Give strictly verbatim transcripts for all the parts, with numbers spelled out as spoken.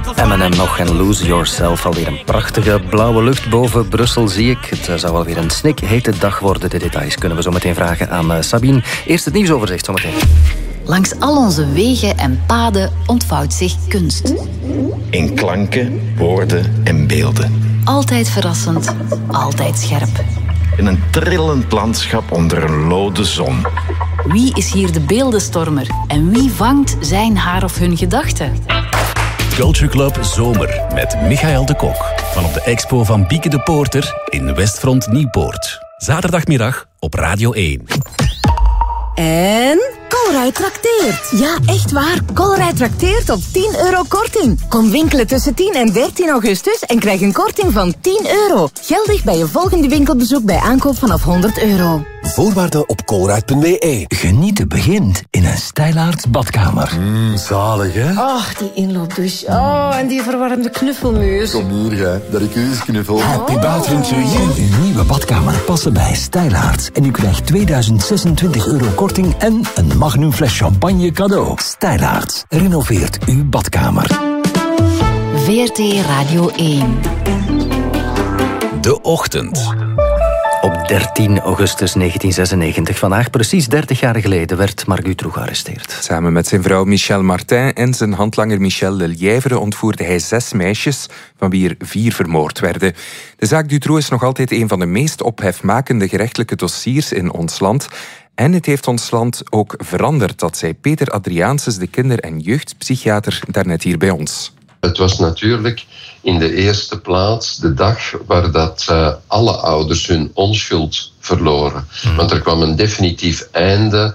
Eminem nog en Lose Yourself. Alweer een prachtige blauwe lucht boven Brussel, zie ik. Het zou alweer een snikhete dag worden. De details kunnen we zo meteen vragen aan uh, Sabine. Eerst het nieuwsoverzicht zometeen. Langs al onze wegen en paden ontvouwt zich kunst. In klanken, woorden en beelden. Altijd verrassend, altijd scherp. In een trillend landschap onder een lode zon. Wie is hier de beeldenstormer? En wie vangt zijn haar of hun gedachten? Culture Club Zomer met Michael de Kok. Vanaf de expo van Bieke de Poorter in Westfront Nieuwpoort. Zaterdagmiddag op Radio één. En Colruyt trakteert. Ja, echt waar. Colruyt trakteert op tien euro korting. Kom winkelen tussen tien en dertien augustus en krijg een korting van tien euro. Geldig bij je volgende winkelbezoek bij aankoop vanaf honderd euro. Voorwaarden op colruyt punt b e. Genieten begint in een Stijlaarts badkamer. Mmm, zalig hè? Ach, die inloopdouche. Oh, en die verwarmde knuffelmuur. Kom hier, hè, dat ik u eens knuffel. Happy bathroom to you. Uw nieuwe badkamer passen bij Stijlaarts. En u krijgt tweeduizend zesentwintig euro korting en een magnum fles champagne cadeau. Stijlaarts renoveert uw badkamer. V R T Radio één. De Ochtend. Op dertien augustus negentien zesennegentig, vandaag precies dertig jaar geleden, werd Marc Dutroux gearresteerd. Samen met zijn vrouw Michel Martin en zijn handlanger Michel Lelièvre ontvoerde hij zes meisjes, van wie er vier vermoord werden. De zaak Dutroux is nog altijd een van de meest ophefmakende gerechtelijke dossiers in ons land. En het heeft ons land ook veranderd, dat zei Peter Adriaanses, de kinder- en jeugdpsychiater, daarnet hier bij ons. Het was natuurlijk in de eerste plaats de dag waar dat, uh, alle ouders hun onschuld verloren. Mm. Want er kwam een definitief einde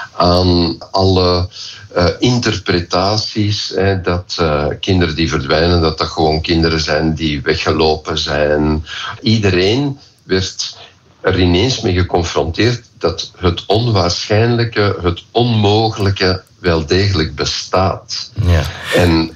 aan alle uh, interpretaties. Hè, dat uh, kinderen die verdwijnen, dat dat gewoon kinderen zijn die weggelopen zijn. Iedereen werd er ineens mee geconfronteerd dat het onwaarschijnlijke, het onmogelijke wel degelijk bestaat. Ja. En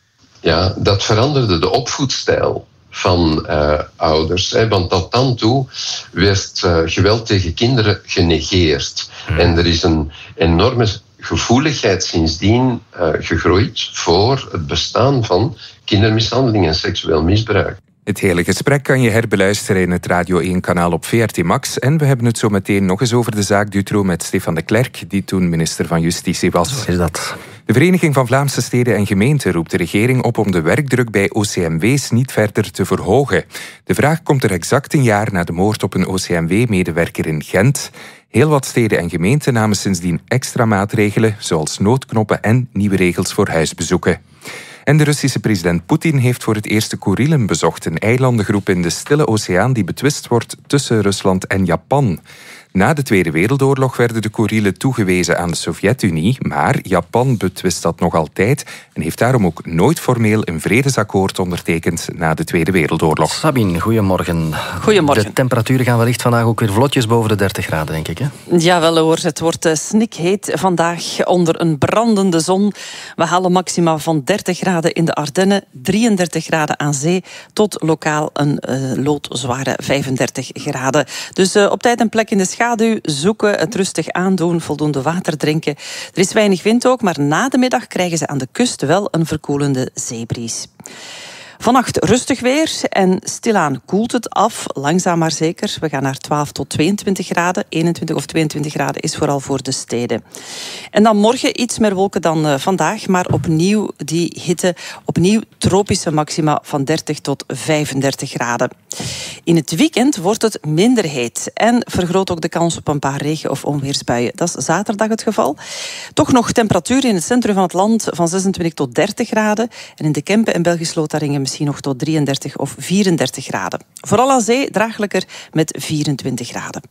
ja, dat veranderde de opvoedstijl van uh, ouders. Hè, want tot dan toe werd uh, geweld tegen kinderen genegeerd. Mm. En er is een enorme gevoeligheid sindsdien uh, gegroeid voor het bestaan van kindermishandeling en seksueel misbruik. Het hele gesprek kan je herbeluisteren in het Radio één-kanaal op V R T Max. En we hebben het zo meteen nog eens over de zaak Dutroux met Stefan de Klerk, die toen minister van Justitie was. Is dat? De Vereniging van Vlaamse Steden en Gemeenten roept de regering op om de werkdruk bij O C M W's niet verder te verhogen. De vraag komt er exact een jaar na de moord op een O C M W-medewerker in Gent. Heel wat steden en gemeenten namen sindsdien extra maatregelen, zoals noodknoppen en nieuwe regels voor huisbezoeken. En de Russische president Poetin heeft voor het eerst de Kurilen bezocht, een eilandengroep in de Stille Oceaan die betwist wordt tussen Rusland en Japan. Na de Tweede Wereldoorlog werden de Kurilen toegewezen aan de Sovjet-Unie, maar Japan betwist dat nog altijd en heeft daarom ook nooit formeel een vredesakkoord ondertekend na de Tweede Wereldoorlog. Sabine, goedemorgen. Goedemorgen. De temperaturen gaan wellicht vandaag ook weer vlotjes boven de dertig graden, denk ik, hè? Jawel hoor, het wordt snikheet vandaag onder een brandende zon. We halen maxima van dertig graden in de Ardennen, drieëndertig graden aan zee, tot lokaal een uh, loodzware vijfendertig graden. Dus uh, op tijd een plek in de schaduw zoeken, het rustig aandoen, voldoende water drinken. Er is weinig wind ook, maar na de middag krijgen ze aan de kust wel een verkoelende zeebries. Vannacht rustig weer en stilaan koelt het af, langzaam maar zeker. We gaan naar twaalf tot tweeëntwintig graden. eenentwintig of tweeëntwintig graden is vooral voor de steden. En dan morgen iets meer wolken dan uh, vandaag, maar opnieuw die hitte, opnieuw tropische maxima van dertig tot vijfendertig graden. In het weekend wordt het minder heet en vergroot ook de kans op een paar regen- of onweersbuien. Dat is zaterdag het geval. Toch nog temperatuur in het centrum van het land van zesentwintig tot dertig graden. En in de Kempen en Belgisch-Lotharingen misschien nog tot drieëndertig of vierendertig graden. Vooral aan zee draaglijker met vierentwintig graden.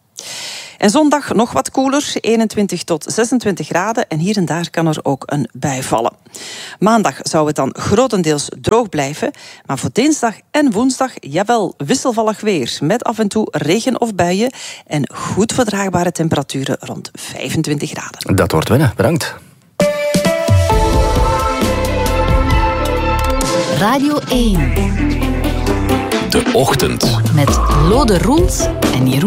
En zondag nog wat koeler, eenentwintig tot zesentwintig graden. En hier en daar kan er ook een bui vallen. Maandag zou het dan grotendeels droog blijven. Maar voor dinsdag en woensdag, jawel, wisselvallig weer. Met af en toe regen of buien. En goed verdraagbare temperaturen rond vijfentwintig graden. Dat wordt winnen, bedankt. Radio één. De Ochtend. Met Lode Roels en Jeroen